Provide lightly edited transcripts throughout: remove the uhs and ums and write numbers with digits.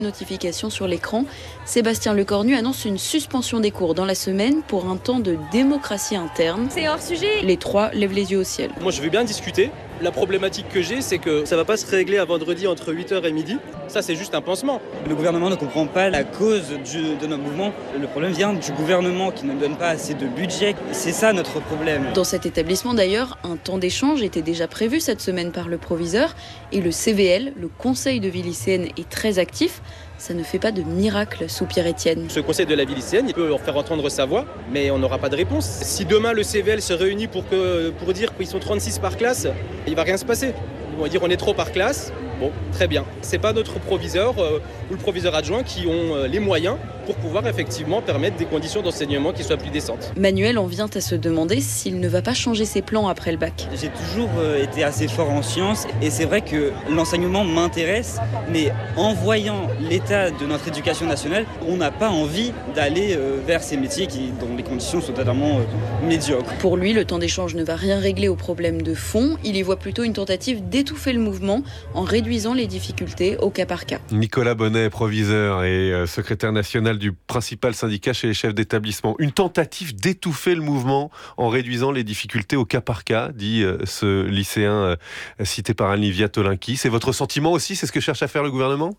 Notification sur l'écran, Sébastien Lecornu annonce une suspension des cours dans la semaine pour un temps de démocratie interne. C'est hors sujet. Les trois lèvent les yeux au ciel. Moi je veux bien discuter. La problématique que j'ai, c'est que ça va pas se régler à vendredi entre 8h et midi. Ça c'est juste un pansement. Le gouvernement ne comprend pas la cause de notre mouvement. Le problème vient du gouvernement qui ne donne pas assez de budget. C'est ça notre problème. Dans cet établissement d'ailleurs, un temps d'échange était déjà prévu cette semaine par le proviseur et le CVL, le conseil de vie lycéenne, est très actif. Ça ne fait pas de miracle, soupire Étienne. Ce conseil de la vie lycéenne, il peut faire entendre sa voix, mais on n'aura pas de réponse. Si demain le CVL se réunit pour dire qu'ils sont 36 par classe, il va rien se passer. Ils vont dire on est trop par classe. Bon, très bien. C'est pas notre proviseur ou le proviseur adjoint qui ont les moyens pour pouvoir effectivement permettre des conditions d'enseignement qui soient plus décentes. Manuel en vient à se demander s'il ne va pas changer ses plans après le bac. J'ai toujours été assez fort en sciences et c'est vrai que l'enseignement m'intéresse, mais en voyant l'état de notre éducation nationale, on n'a pas envie d'aller vers ces métiers dont les conditions sont totalement médiocres. Pour lui, le temps d'échange ne va rien régler aux problèmes de fond. Il y voit plutôt une tentative d'étouffer le mouvement en réduisant les difficultés au cas par cas. Nicolas Bonnet, proviseur et secrétaire national du principal syndicat chez les chefs d'établissement. Une tentative d'étouffer le mouvement en réduisant les difficultés au cas par cas, dit ce lycéen cité par Anne-Livia Tolinki. C'est votre sentiment aussi? C'est ce que cherche à faire le gouvernement?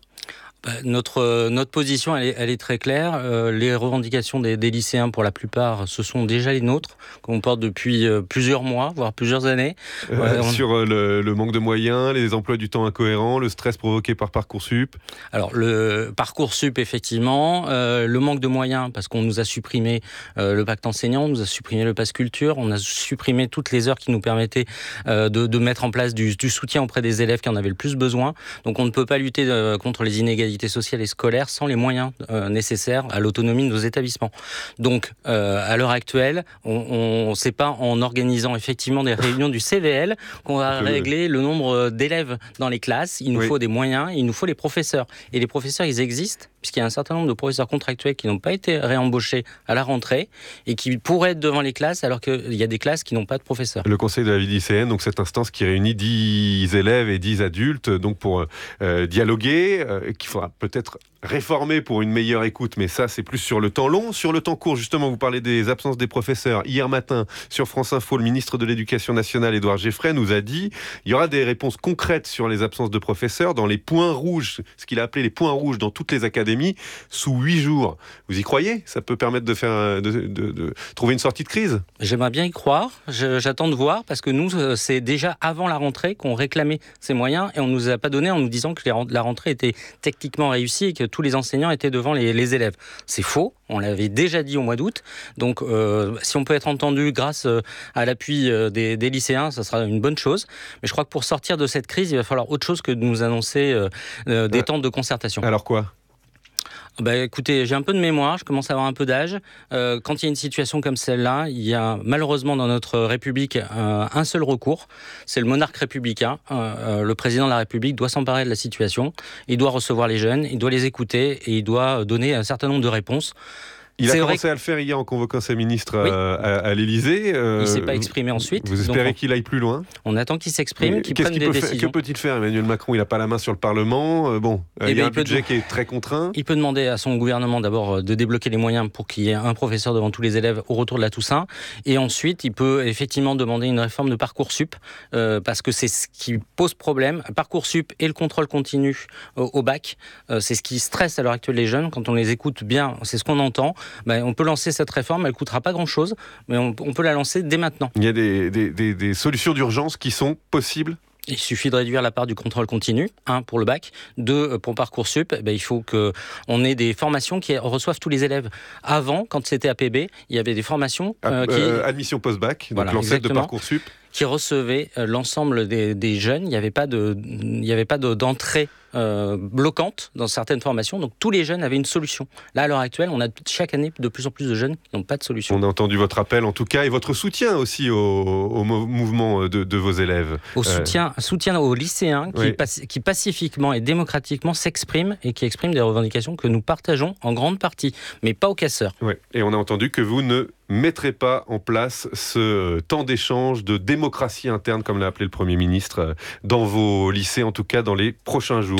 Notre position, elle est très claire. Les revendications des lycéens, pour la plupart, ce sont déjà les nôtres, qu'on porte depuis plusieurs mois, voire plusieurs années. Sur le manque de moyens, les emplois du temps incohérents, le stress provoqué par Parcoursup. Alors, le Parcoursup, effectivement, le manque de moyens, parce qu'on nous a supprimé le pacte enseignant, on nous a supprimé le pass culture, on a supprimé toutes les heures qui nous permettaient de mettre en place du soutien auprès des élèves qui en avaient le plus besoin. Donc, on ne peut pas lutter contre les inégalités sociales et scolaires sans les moyens nécessaires à l'autonomie de nos établissements. Donc, à l'heure actuelle, on ne sait pas en organisant effectivement des réunions du CVL qu'on va régler le nombre d'élèves dans les classes. Il nous faut des moyens, il nous faut les professeurs. Et les professeurs, ils existent, puisqu'il y a un certain nombre de professeurs contractuels qui n'ont pas été réembauchés à la rentrée et qui pourraient être devant les classes alors qu'il y a des classes qui n'ont pas de professeurs. Le conseil de la vie lycéenne, donc cette instance qui réunit 10 élèves et 10 adultes, donc pour dialoguer, qu'il faudra peut-être réformer pour une meilleure écoute, mais ça c'est plus sur le temps long. Sur le temps court, justement, vous parlez des absences des professeurs. Hier matin, sur France Info, le ministre de l'Éducation nationale, Édouard Geoffroy, nous a dit il y aura des réponses concrètes sur les absences de professeurs dans les points rouges, ce qu'il a appelé les points rouges dans toutes les académies, sous 8 jours. Vous y croyez? Ça peut permettre de trouver une sortie de crise? J'aimerais bien y croire. J'attends de voir, parce que nous, c'est déjà avant la rentrée qu'on réclamait ces moyens et on ne nous a pas donné en nous disant que la rentrée était techniquement réussie et que tous les enseignants étaient devant les élèves. C'est faux, on l'avait déjà dit au mois d'août. Donc, si on peut être entendu grâce à l'appui des lycéens, ça sera une bonne chose. Mais je crois que pour sortir de cette crise, il va falloir autre chose que de nous annoncer des temps de concertation. Alors quoi? Écoutez, j'ai un peu de mémoire, je commence à avoir un peu d'âge. Quand il y a une situation comme celle-là, il y a malheureusement dans notre République un seul recours, c'est le monarque républicain. Le président de la République doit s'emparer de la situation, il doit recevoir les jeunes, il doit les écouter et il doit donner un certain nombre de réponses. Il a commencé à le faire hier en convoquant ses ministres à l'Élysée. Il ne s'est pas exprimé ensuite. Vous espérez qu'il aille plus loin? On attend qu'il s'exprime, qu'il prenne des décisions. Que peut-il faire, Emmanuel Macron? Il n'a pas la main sur le Parlement. Il y a un budget qui est très contraint. Il peut demander à son gouvernement d'abord de débloquer les moyens pour qu'il y ait un professeur devant tous les élèves au retour de la Toussaint. Et ensuite, il peut effectivement demander une réforme de Parcoursup, parce que c'est ce qui pose problème. Parcoursup et le contrôle continu au bac, c'est ce qui stresse à l'heure actuelle les jeunes. Quand on les écoute bien, c'est ce qu'on entend. On peut lancer cette réforme, elle ne coûtera pas grand-chose, mais on peut la lancer dès maintenant. Il y a des solutions d'urgence qui sont possibles? Il suffit de réduire la part du contrôle continu, 1 pour le bac, 2 pour Parcoursup. Il faut qu'on ait des formations qui reçoivent tous les élèves. Avant, quand c'était APB, il y avait des formations admission post-bac, donc l'ancêtre de Parcoursup, qui recevaient l'ensemble des jeunes. Il n'y avait pas d'entrée bloquante dans certaines formations, donc tous les jeunes avaient une solution. Là, à l'heure actuelle, on a chaque année de plus en plus de jeunes qui n'ont pas de solution. On a entendu votre appel en tout cas et votre soutien aussi au mouvement de vos élèves. Soutien aux lycéens qui pacifiquement et démocratiquement s'expriment et qui expriment des revendications que nous partageons en grande partie, mais pas aux casseurs. Ouais. Et on a entendu que vous ne mettrez pas en place ce temps d'échange, de démocratie interne, comme l'a appelé le Premier ministre, dans vos lycées, en tout cas dans les prochains jours.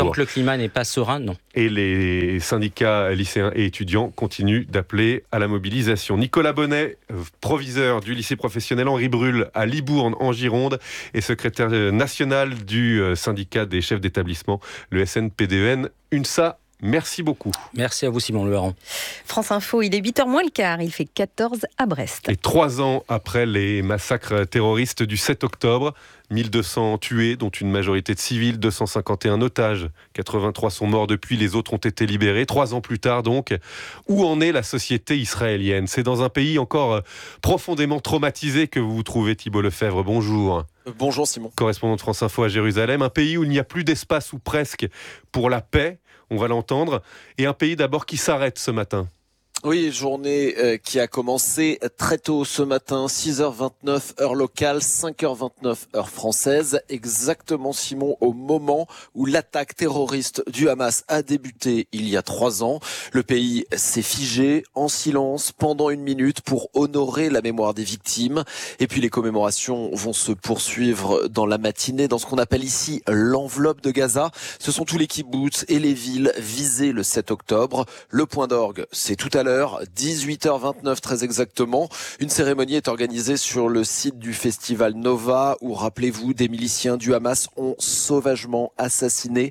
Tant que le climat n'est pas serein, non. Et les syndicats lycéens et étudiants continuent d'appeler à la mobilisation. Nicolas Bonnet, proviseur du lycée professionnel Henri Brul à Libourne en Gironde et secrétaire national du syndicat des chefs d'établissement, le SNPDEN UNSA. Merci beaucoup. Merci à vous, Simon Leharan. France Info, il est 8h moins le quart, il fait 14 à Brest. Et 3 ans après les massacres terroristes du 7 octobre, 1200 tués, dont une majorité de civils, 251 otages, 83 sont morts depuis, les autres ont été libérés. 3 ans plus tard donc, où en est la société israélienne ? C'est dans un pays encore profondément traumatisé que vous vous trouvez, Thibault Lefebvre. Bonjour. Bonjour Simon. Correspondant de France Info à Jérusalem, un pays où il n'y a plus d'espace ou presque pour la paix, on va l'entendre, et un pays d'abord qui s'arrête ce matin. Oui, journée qui a commencé très tôt ce matin, 6h29 heure locale, 5h29 heure française, exactement Simon au moment où l'attaque terroriste du Hamas a débuté il y a 3 ans. Le pays s'est figé en silence pendant 1 minute pour honorer la mémoire des victimes. Et puis les commémorations vont se poursuivre dans la matinée dans ce qu'on appelle ici l'enveloppe de Gaza. Ce sont tous les kibboutz et les villes visées le 7 octobre. Le point d'orgue, c'est tout à l'heure. 18h29 très exactement. Une cérémonie est organisée sur le site du festival Nova où, rappelez-vous, des miliciens du Hamas ont sauvagement assassiné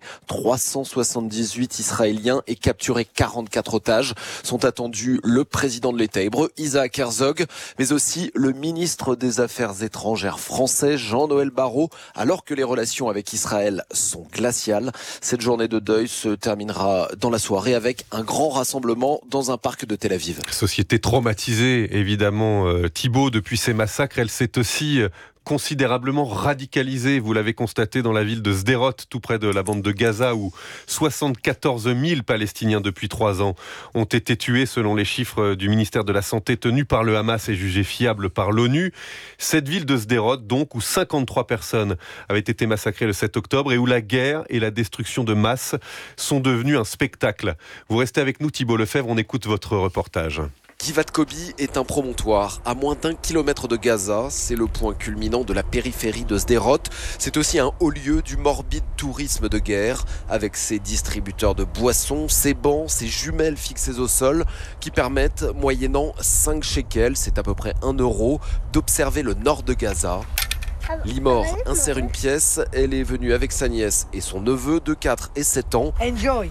378 Israéliens et capturé 44 otages. Sont attendus le président de l'État hébreu, Isaac Herzog, mais aussi le ministre des Affaires étrangères français, Jean-Noël Barrot, alors que les relations avec Israël sont glaciales. Cette journée de deuil se terminera dans la soirée avec un grand rassemblement dans un parc de Tel Aviv. Société traumatisée, évidemment, Thibault, depuis ces massacres, elle s'est aussi considérablement radicalisée. Vous l'avez constaté dans la ville de Sderot, tout près de la bande de Gaza, où 74 000 Palestiniens depuis 3 ans ont été tués, selon les chiffres du ministère de la Santé tenus par le Hamas et jugés fiables par l'ONU. Cette ville de Sderot, donc, où 53 personnes avaient été massacrées le 7 octobre et où la guerre et la destruction de masse sont devenues un spectacle. Vous restez avec nous, Thibault Lefebvre, on écoute votre reportage. Givat Kobi est un promontoire à moins d'1 kilomètre de Gaza. C'est le point culminant de la périphérie de Sderot. C'est aussi un haut lieu du morbide tourisme de guerre, avec ses distributeurs de boissons, ses bancs, ses jumelles fixées au sol, qui permettent, moyennant 5 shekels, c'est à peu près 1 euro, d'observer le nord de Gaza. Limor insère une pièce. Elle est venue avec sa nièce et son neveu de 4 et 7 ans. Enjoy.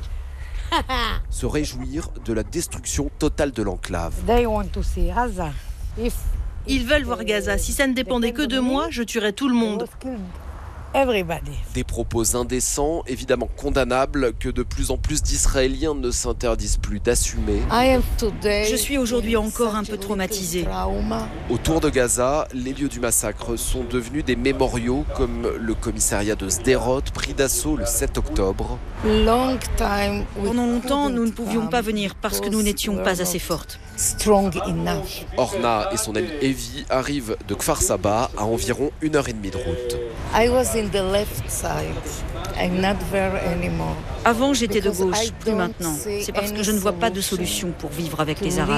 Se réjouir de la destruction totale de l'enclave. Ils veulent voir Gaza. Si ça ne dépendait que de moi, je tuerais tout le monde. Des propos indécents, évidemment condamnables, que de plus en plus d'Israéliens ne s'interdisent plus d'assumer. Je suis aujourd'hui encore un peu traumatisée. Autour de Gaza, les lieux du massacre sont devenus des mémoriaux, comme le commissariat de Sderot, pris d'assaut le 7 octobre. Pendant longtemps, nous ne pouvions pas venir parce que nous n'étions pas assez fortes. Orna et son amie Evie arrivent de Kfar Saba à environ 1h30 de route. Avant, j'étais de gauche, plus maintenant. C'est parce que je ne vois pas de solution pour vivre avec les Arabes.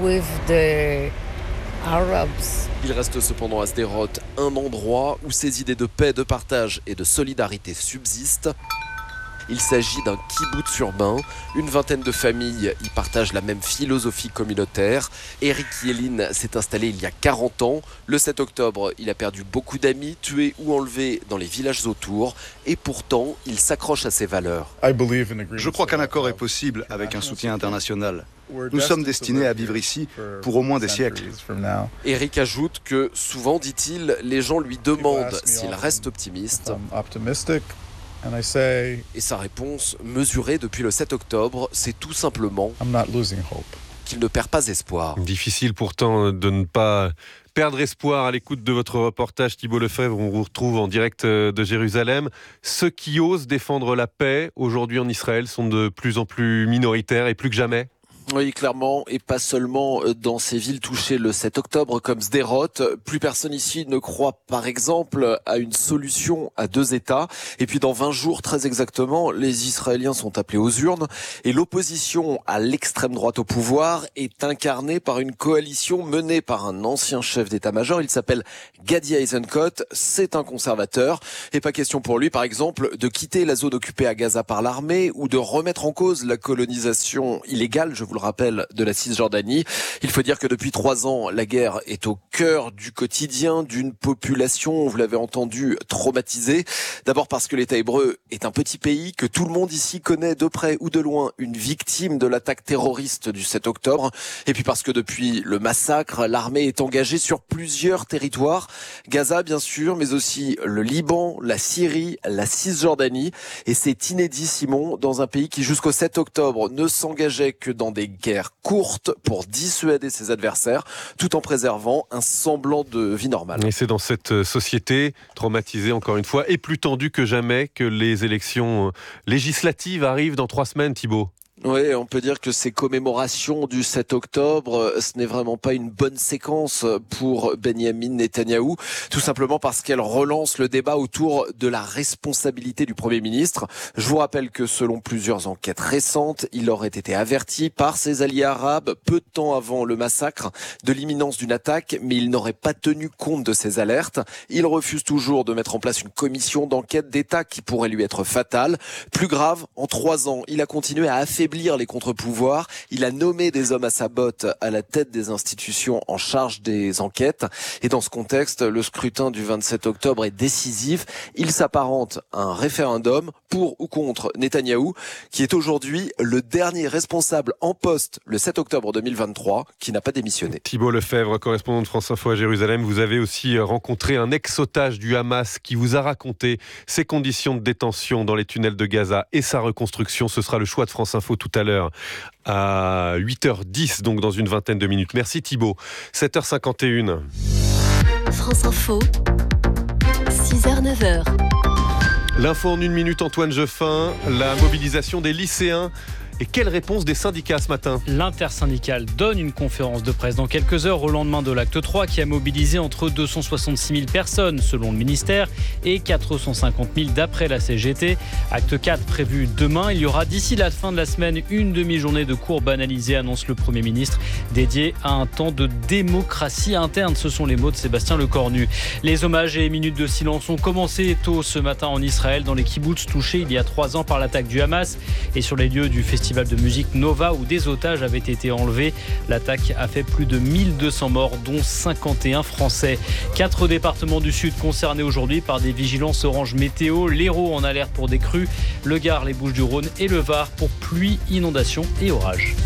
Il reste cependant à Sderot un endroit où ces idées de paix, de partage et de solidarité subsistent. Il s'agit d'un kibboutz urbain. Une vingtaine de familles y partagent la même philosophie communautaire. Eric Yelin s'est installé il y a 40 ans. Le 7 octobre, il a perdu beaucoup d'amis, tués ou enlevés dans les villages autour. Et pourtant, il s'accroche à ses valeurs. Je crois qu'un accord est possible avec un soutien international. Nous sommes destinés à vivre ici pour au moins des siècles. Eric ajoute que souvent, dit-il, les gens lui demandent s'il reste optimiste. Et sa réponse, mesurée depuis le 7 octobre, c'est tout simplement qu'il ne perd pas espoir. Difficile pourtant de ne pas perdre espoir à l'écoute de votre reportage, Thibault Lefebvre. On vous retrouve en direct de Jérusalem. Ceux qui osent défendre la paix aujourd'hui en Israël sont de plus en plus minoritaires et plus que jamais. Oui, clairement, et pas seulement dans ces villes touchées le 7 octobre comme Sderot. Plus personne ici ne croit, par exemple, à une solution à 2 États. Et puis dans 20 jours, très exactement, les Israéliens sont appelés aux urnes et l'opposition à l'extrême droite au pouvoir est incarnée par une coalition menée par un ancien chef d'état-major. Il s'appelle Gadi Eisenkot. C'est un conservateur et pas question pour lui, par exemple, de quitter la zone occupée à Gaza par l'armée ou de remettre en cause la colonisation illégale, je vous le rappelle, de la Cisjordanie. Il faut dire que depuis 3 ans, la guerre est au cœur du quotidien d'une population, vous l'avez entendu, traumatisée. D'abord parce que l'État hébreu est un petit pays, que tout le monde ici connaît de près ou de loin une victime de l'attaque terroriste du 7 octobre. Et puis parce que depuis le massacre, l'armée est engagée sur plusieurs territoires. Gaza, bien sûr, mais aussi le Liban, la Syrie, la Cisjordanie. Et c'est inédit, Simon, dans un pays qui jusqu'au 7 octobre ne s'engageait que dans des guerres courtes pour dissuader ses adversaires, tout en préservant un semblant de vie normale. Et c'est dans cette société traumatisée, encore une fois, et plus tendue que jamais, que les élections législatives arrivent dans 3 semaines, Thibaut. Oui, on peut dire que ces commémorations du 7 octobre, ce n'est vraiment pas une bonne séquence pour Benyamin Netanyahou, tout simplement parce qu'elle relance le débat autour de la responsabilité du Premier ministre. Je vous rappelle que selon plusieurs enquêtes récentes, il aurait été averti par ses alliés arabes peu de temps avant le massacre de l'imminence d'une attaque, mais il n'aurait pas tenu compte de ces alertes. Il refuse toujours de mettre en place une commission d'enquête d'État qui pourrait lui être fatale. Plus grave, en 3 ans, il a continué à affaiblir les contre-pouvoirs. Il a nommé des hommes à sa botte à la tête des institutions en charge des enquêtes. Et dans ce contexte, le scrutin du 27 octobre est décisif. Il s'apparente à un référendum pour ou contre Netanyahou, qui est aujourd'hui le dernier responsable en poste le 7 octobre 2023, qui n'a pas démissionné. Thibaut Lefebvre, correspondant de France Info à Jérusalem, vous avez aussi rencontré un ex-otage du Hamas qui vous a raconté ses conditions de détention dans les tunnels de Gaza et sa reconstruction. Ce sera le choix de France Info tout à l'heure à 8h10, donc dans une vingtaine de minutes. Merci Thibaut. 7h51. France Info, 6h-9h. L'info en 1 minute, Antoine Jeffin, la mobilisation des lycéens. Et quelle réponse des syndicats ce matin ? L'intersyndicale donne une conférence de presse dans quelques heures au lendemain de l'acte 3 qui a mobilisé entre 266 000 personnes selon le ministère et 450 000 d'après la CGT. Acte 4 prévu demain. Il y aura d'ici la fin de la semaine une demi-journée de cours banalisés, annonce le Premier ministre, dédié à un temps de démocratie interne. Ce sont les mots de Sébastien Lecornu. Les hommages et minutes de silence ont commencé tôt ce matin en Israël dans les kibboutz touchés il y a 3 ans par l'attaque du Hamas et sur les lieux du festival de musique Nova où des otages avaient été enlevés. L'attaque a fait plus de 1200 morts, dont 51 Français. 4 départements du Sud concernés aujourd'hui par des vigilances orange météo. L'Hérault en alerte pour des crues, le Gard, les Bouches-du-Rhône et le Var pour pluie, inondations et orages.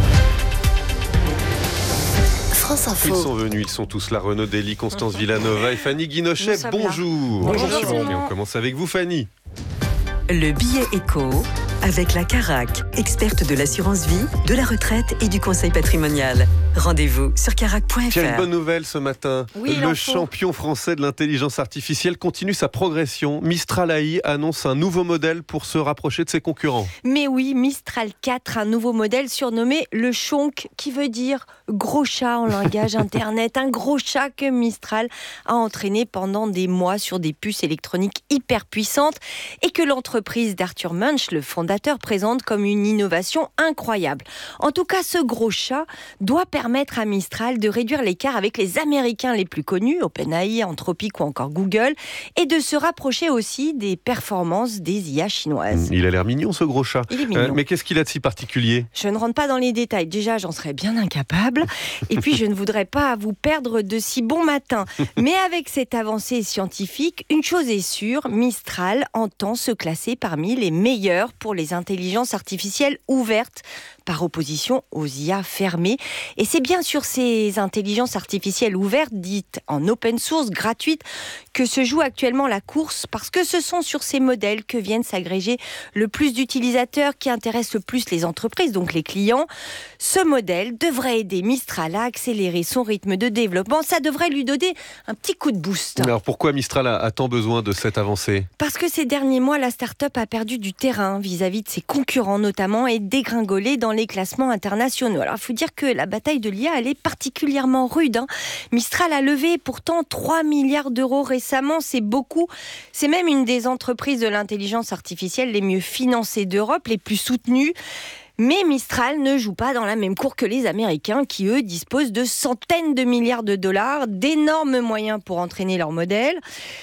France Info. Ils sont venus, ils sont tous là. Renaud Dely, Constance Villanova et Fanny Guinochet. Bonjour. Bonjour. Et on commence avec vous, Fanny. Le billet éco avec la Carac, experte de l'assurance vie, de la retraite et du conseil patrimonial. Rendez-vous sur carac.fr. Tiens, une bonne nouvelle ce matin. Oui, le champion français de l'intelligence artificielle continue sa progression. Mistral AI annonce un nouveau modèle pour se rapprocher de ses concurrents. Mais oui, Mistral 4, un nouveau modèle surnommé le Chonk, qui veut dire gros chat en langage internet. Un gros chat que Mistral a entraîné pendant des mois sur des puces électroniques hyper puissantes et que l'entreprise d'Arthur Munch, le fondateur, présente comme une innovation incroyable. En tout cas, ce gros chat doit permettre à Mistral de réduire l'écart avec les Américains les plus connus, OpenAI, Anthropic ou encore Google, et de se rapprocher aussi des performances des IA chinoises. Il a l'air mignon, ce gros chat. Il est mignon. Mais qu'est-ce qu'il a de si particulier ? Je ne rentre pas dans les détails. Déjà, j'en serais bien incapable. Et puis, je ne voudrais pas vous perdre de si bon matin. Mais avec cette avancée scientifique, une chose est sûre, Mistral entend se classer parmi les meilleurs pour les intelligences artificielles ouvertes, par opposition aux IA fermées. Et c'est bien sur ces intelligences artificielles ouvertes, dites en open source, gratuites, que se joue actuellement la course, parce que ce sont sur ces modèles que viennent s'agréger le plus d'utilisateurs, qui intéressent le plus les entreprises, donc les clients. Ce modèle devrait aider Mistral à accélérer son rythme de développement. Ça devrait lui donner un petit coup de boost. Alors pourquoi Mistral a tant besoin de cette avancée ? Parce que ces derniers mois, la start-up a perdu du terrain vis-à-vis de ses concurrents notamment et dégringolé dans les les classements internationaux. Alors, il faut dire que la bataille de l'IA, elle est particulièrement rude. Mistral a levé pourtant 3 milliards d'euros récemment. C'est beaucoup. C'est même une des entreprises de l'intelligence artificielle les mieux financées d'Europe, les plus soutenues. Mais Mistral ne joue pas dans la même cour que les Américains qui, eux, disposent de centaines de milliards de dollars, d'énormes moyens pour entraîner leur modèle.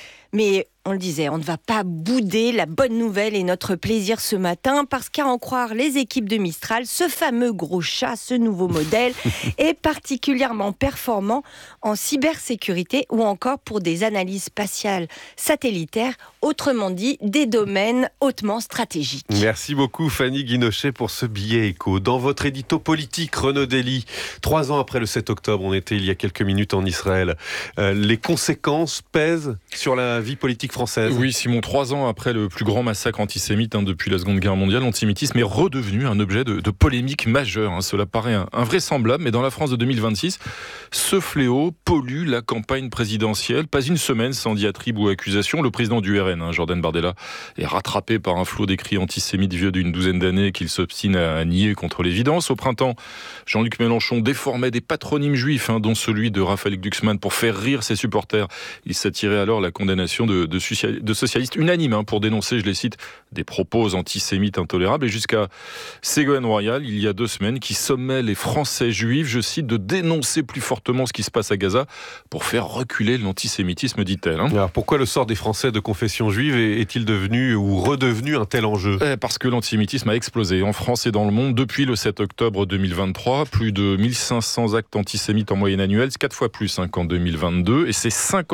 Mais on le disait, on ne va pas bouder la bonne nouvelle et notre plaisir ce matin, parce qu'à en croire les équipes de Mistral, ce fameux gros chat, ce nouveau modèle, est particulièrement performant en cybersécurité ou encore pour des analyses spatiales satellitaires, autrement dit, des domaines hautement stratégiques. Merci beaucoup Fanny Guinochet pour ce billet écho. Dans votre édito politique, Renaud Dely, 3 ans après le 7 octobre, on était il y a quelques minutes en Israël. Les conséquences pèsent sur la vie politique française. Oui, Simon, 3 ans après le plus grand massacre antisémite depuis la Seconde Guerre mondiale, l'antisémitisme est redevenu un objet de polémique majeure. Cela paraît invraisemblable, mais dans la France de 2026, ce fléau pollue la campagne présidentielle. Pas une semaine sans diatribe ou accusation. Le président du RN, Jordan Bardella, est rattrapé par un flot d'écrits antisémites vieux d'une douzaine d'années qu'il s'obstine à nier contre l'évidence. Au printemps, Jean-Luc Mélenchon déformait des patronymes juifs, dont celui de Raphaël Glucksmann, pour faire rire ses supporters. Il s'attirait alors la condamnation de socialistes unanimes pour dénoncer, je les cite, des propos antisémites intolérables. Et jusqu'à Ségolène Royal, il y a 2 semaines, qui sommait les Français juifs, je cite, de dénoncer plus fortement ce qui se passe à Gaza pour faire reculer l'antisémitisme, dit-elle. Alors pourquoi le sort des Français de confession juive est-il devenu ou redevenu un tel enjeu ? Parce que l'antisémitisme a explosé en France et dans le monde depuis le 7 octobre 2023. Plus de 1500 actes antisémites en moyenne annuelle, c'est 4 fois plus qu'en 2022. Et c'est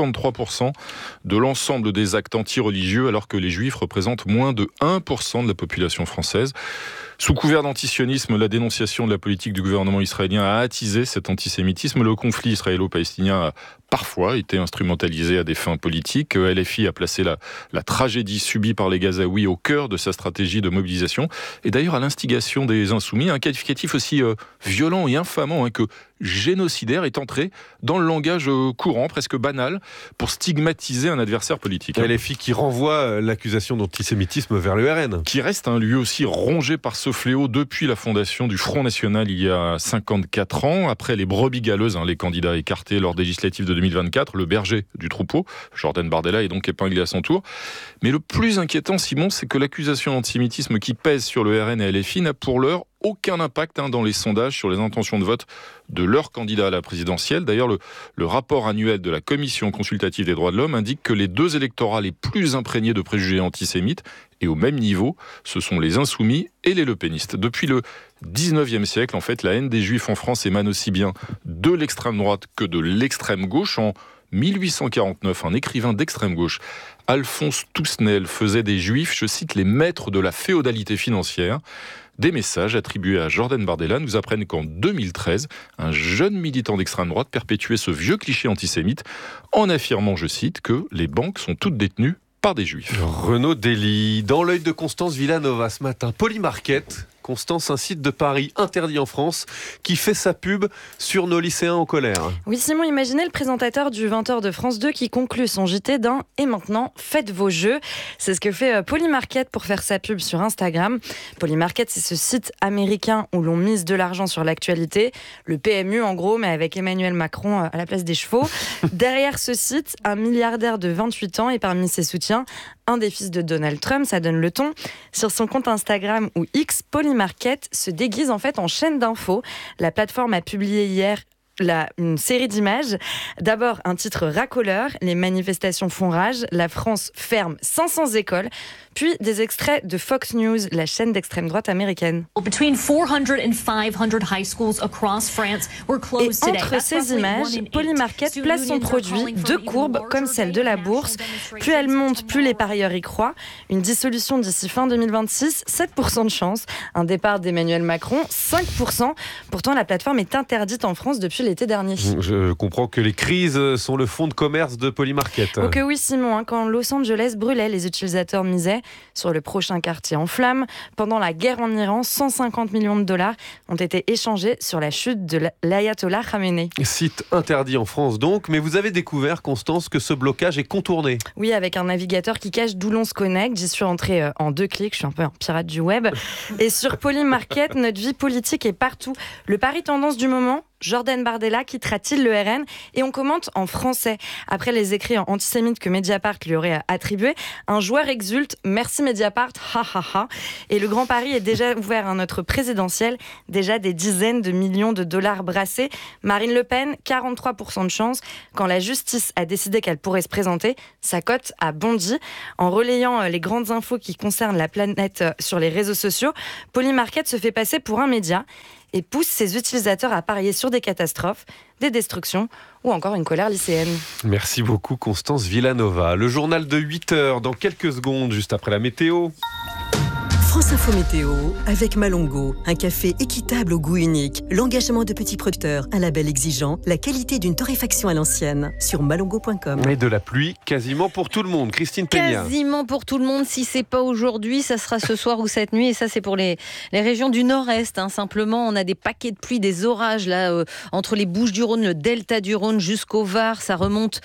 53% de l'ensemble des actes anti-religieux, alors que les juifs représentent moins de 1% de la population française. Sous couvert d'antisionisme, la dénonciation de la politique du gouvernement israélien a attisé cet antisémitisme. Le conflit israélo-palestinien a parfois été instrumentalisé à des fins politiques. LFI a placé la tragédie subie par les Gazaouis au cœur de sa stratégie de mobilisation. Et d'ailleurs, à l'instigation des Insoumis, un qualificatif aussi violent et infamant que génocidaire est entré dans le langage courant, presque banal, pour stigmatiser un adversaire politique. LFI qui renvoie l'accusation d'antisémitisme vers le RN. Qui reste lui aussi rongé par ce fléau depuis la fondation du Front National il y a 54 ans. Après les brebis galeuses, les candidats écartés lors des législatives de 2024, le berger du troupeau, Jordan Bardella, est donc épinglé à son tour. Mais le plus inquiétant, Simon, c'est que l'accusation d'antisémitisme qui pèse sur le RN et LFI n'a pour l'heure aucun impact dans les sondages sur les intentions de vote de leur candidat à la présidentielle. D'ailleurs, le rapport annuel de la Commission consultative des droits de l'homme indique que les 2 électorats les plus imprégnés de préjugés antisémites, et au même niveau, ce sont les insoumis et les lepénistes. Depuis le 19e siècle, en fait, la haine des juifs en France émane aussi bien de l'extrême droite que de l'extrême gauche. En 1849, un écrivain d'extrême gauche, Alphonse Toussenel, faisait des juifs, je cite, les maîtres de la féodalité financière. Des messages attribués à Jordan Bardella nous apprennent qu'en 2013, un jeune militant d'extrême droite perpétuait ce vieux cliché antisémite en affirmant, je cite, que les banques sont toutes détenues par des juifs. Renaud Dely, dans l'œil de Constance Villanova ce matin, Polymarket. Constance, un site de Paris interdit en France qui fait sa pub sur nos lycéens en colère. Oui, Simon, imaginez le présentateur du 20h de France 2 qui conclut son JT d'un « Et maintenant, faites vos jeux ». C'est ce que fait Polymarket pour faire sa pub sur Instagram. Polymarket, c'est ce site américain où l'on mise de l'argent sur l'actualité. Le PMU, en gros, mais avec Emmanuel Macron à la place des chevaux. Derrière ce site, un milliardaire de 28 ans et parmi ses soutiens, un des fils de Donald Trump, ça donne le ton. Sur son compte Instagram ou X, Polymarket se déguise en fait en chaîne d'infos. La plateforme a publié hier une série d'images. D'abord, un titre racoleur, les manifestations font rage, la France ferme 500 écoles, puis des extraits de Fox News, la chaîne d'extrême droite américaine. Between 400 and 500 high schools across France were closed today. Et entre ces images, Polymarket place son produit, 2 courbes comme celle de la bourse. Plus elle monte, plus les parieurs y croient. Une dissolution d'ici fin 2026, 7% de chance. Un départ d'Emmanuel Macron, 5%. Pourtant, la plateforme est interdite en France depuis depuis l'été dernier. Je comprends que les crises sont le fonds de commerce de Polymarket. Ok, oui, Simon, quand Los Angeles brûlait, les utilisateurs misaient sur le prochain quartier en flammes. Pendant la guerre en Iran, 150 millions de dollars ont été échangés sur la chute de l'ayatollah Khamenei. Site interdit en France donc, mais vous avez découvert, Constance, que ce blocage est contourné. Oui, avec un navigateur qui cache d'où l'on se connecte. J'y suis entrée en 2 clics, je suis un peu un pirate du web. Et sur Polymarket, notre vie politique est partout. Le pari tendance du moment, Jordan Bardella quittera-t-il le RN ? Et on commente en français. Après les écrits antisémites que Mediapart lui aurait attribués, un joueur exulte « Merci Mediapart, ha ha ha ». Et le grand pari est déjà ouvert à notre présidentielle. Déjà des dizaines de millions de dollars brassés. Marine Le Pen, 43% de chance. Quand la justice a décidé qu'elle pourrait se présenter, sa cote a bondi. En relayant les grandes infos qui concernent la planète sur les réseaux sociaux, Polymarket se fait passer pour un média et pousse ses utilisateurs à parier sur des catastrophes, des destructions ou encore une colère lycéenne. Merci beaucoup Constance Villanova. Le journal de 8h dans quelques secondes, juste après la météo. France Info Météo avec Malongo, un café équitable au goût unique, l'engagement de petits producteurs, un label exigeant, la qualité d'une torréfaction à l'ancienne sur malongo.com. Et de la pluie quasiment pour tout le monde. Christine Peña. Quasiment pour tout le monde. Si c'est pas aujourd'hui, ça sera ce soir ou cette nuit. Et ça, c'est pour les régions du nord-est. Simplement, on a des paquets de pluie, des orages là entre les Bouches-du-Rhône, le delta du Rhône jusqu'au Var. Ça remonte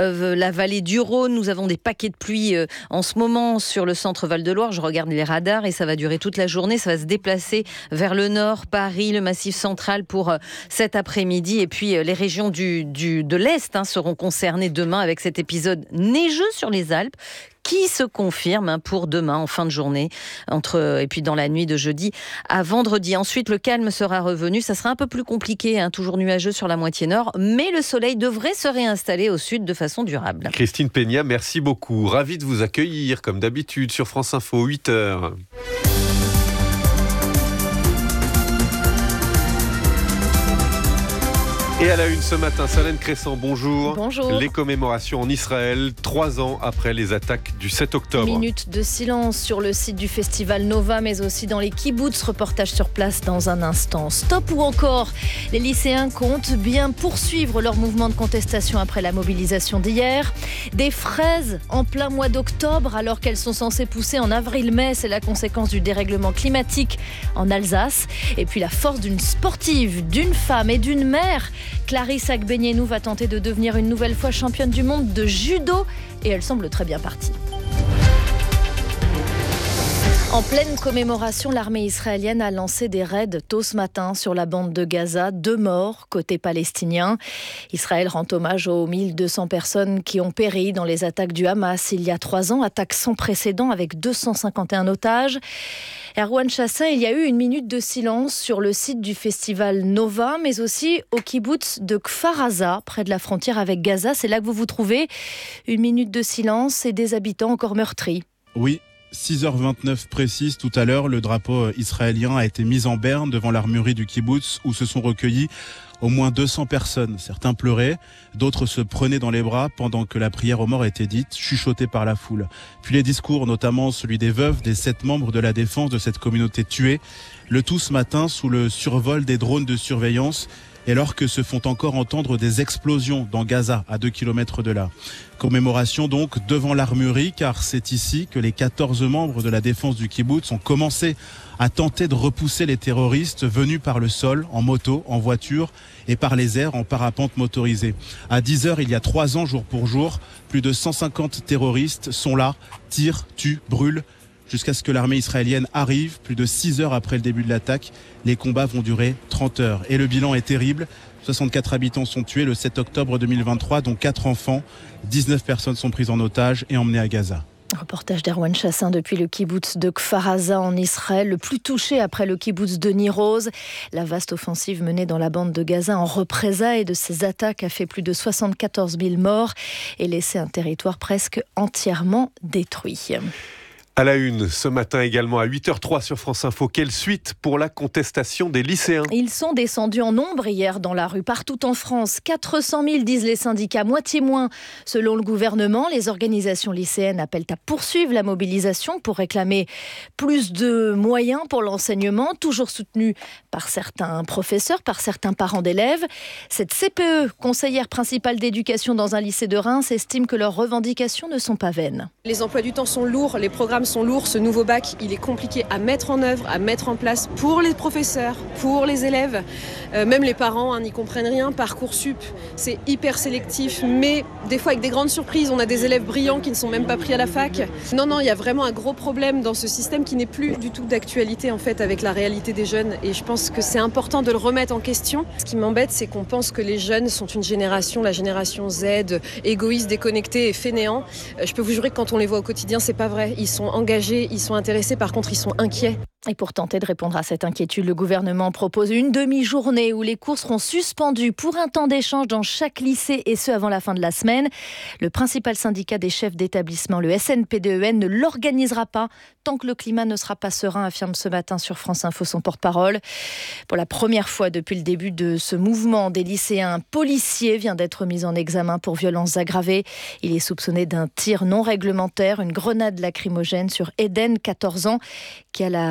la vallée du Rhône. Nous avons des paquets de pluie en ce moment sur le centre Val-de-Loire. Je regarde les radars et ça va durer toute la journée. Ça va se déplacer vers le nord, Paris, le Massif central pour cet après-midi. Et puis les régions de l'Est seront concernées demain avec cet épisode neigeux sur les Alpes qui se confirme pour demain en fin de journée et puis dans la nuit de jeudi à vendredi. Ensuite, le calme sera revenu. Ça sera un peu plus compliqué, toujours nuageux sur la moitié nord, mais le soleil devrait se réinstaller au sud de façon durable. Christine Peña, merci beaucoup. Ravi de vous accueillir comme d'habitude sur France Info, 8h. Et à la une ce matin, Solène Crescent, bonjour. Bonjour. Les commémorations en Israël, 3 ans après les attaques du 7 octobre. Minute de silence sur le site du festival Nova, mais aussi dans les kibboutz. Reportage sur place dans un instant. Stop ou encore, les lycéens comptent bien poursuivre leur mouvement de contestation après la mobilisation d'hier. Des fraises en plein mois d'octobre, alors qu'elles sont censées pousser en avril-mai. C'est la conséquence du dérèglement climatique en Alsace. Et puis la force d'une sportive, d'une femme et d'une mère. Clarisse Agbenienou va tenter de devenir une nouvelle fois championne du monde de judo et elle semble très bien partie. En pleine commémoration, l'armée israélienne a lancé des raids tôt ce matin sur la bande de Gaza. 2 morts côté palestinien. Israël rend hommage aux 1200 personnes qui ont péri dans les attaques du Hamas il y a 3 ans. Attaques sans précédent avec 251 otages. Erwan Chassin, il y a eu une minute de silence sur le site du festival Nova, mais aussi au kibboutz de Kfar Aza, près de la frontière avec Gaza. C'est là que vous vous trouvez. Une minute de silence et des habitants encore meurtris. Oui. 6h29 précise, tout à l'heure, le drapeau israélien a été mis en berne devant l'armurerie du kibboutz où se sont recueillis au moins 200 personnes. Certains pleuraient, d'autres se prenaient dans les bras pendant que la prière aux morts était dite, chuchotée par la foule. Puis les discours, notamment celui des veuves des 7 membres de la défense de cette communauté tuée, le tout ce matin sous le survol des drones de surveillance et alors que se font encore entendre des explosions dans Gaza, à 2 km de là. Commémoration donc devant l'armurerie, car c'est ici que les 14 membres de la défense du kibboutz ont commencé à tenter de repousser les terroristes venus par le sol, en moto, en voiture et par les airs en parapente motorisée. À 10h, il y a 3 ans, jour pour jour, plus de 150 terroristes sont là, tirent, tuent, brûlent, jusqu'à ce que l'armée israélienne arrive. Plus de 6 heures après le début de l'attaque, les combats vont durer 30 heures. Et le bilan est terrible. 64 habitants sont tués le 7 octobre 2023, dont 4 enfants. 19 personnes sont prises en otage et emmenées à Gaza. Reportage d'Erwan Chassin depuis le kibboutz de Kfar Aza en Israël, le plus touché après le kibboutz de Nir Oz. La vaste offensive menée dans la bande de Gaza en représailles de ces attaques a fait plus de 74 000 morts et laissé un territoire presque entièrement détruit. À la une, ce matin également à 8h03 sur France Info, quelle suite pour la contestation des lycéens ? Ils sont descendus en nombre hier dans la rue partout en France. 400 000 disent les syndicats, moitié moins. Selon le gouvernement, les organisations lycéennes appellent à poursuivre la mobilisation pour réclamer plus de moyens pour l'enseignement, toujours soutenu par certains professeurs, par certains parents d'élèves. Cette CPE, conseillère principale d'éducation dans un lycée de Reims, estime que leurs revendications ne sont pas vaines. Les emplois du temps sont lourds, les programmes sont lourds. Ce nouveau bac, il est compliqué à mettre en œuvre, à mettre en place pour les professeurs, pour les élèves. Même les parents n'y comprennent rien. Parcoursup, c'est hyper sélectif, mais des fois avec des grandes surprises. On a des élèves brillants qui ne sont même pas pris à la fac. Non, il y a vraiment un gros problème dans ce système qui n'est plus du tout d'actualité en fait avec la réalité des jeunes. Et je pense que c'est important de le remettre en question. Ce qui m'embête, c'est qu'on pense que les jeunes sont une génération, la génération Z, égoïste, déconnectée et fainéant. Je peux vous jurer que quand on les voit au quotidien, c'est pas vrai. Ils sont engagés, ils sont intéressés, par contre, ils sont inquiets. Et pour tenter de répondre à cette inquiétude, le gouvernement propose une demi-journée où les cours seront suspendus pour un temps d'échange dans chaque lycée et ce avant la fin de la semaine. Le principal syndicat des chefs d'établissement, le SNPDEN, ne l'organisera pas tant que le climat ne sera pas serein, affirme ce matin sur France Info son porte-parole. Pour la première fois depuis le début de ce mouvement des lycéens, un policier vient d'être mis en examen pour violences aggravées. Il est soupçonné d'un tir non réglementaire, une grenade lacrymogène sur Eden, 14 ans, qui a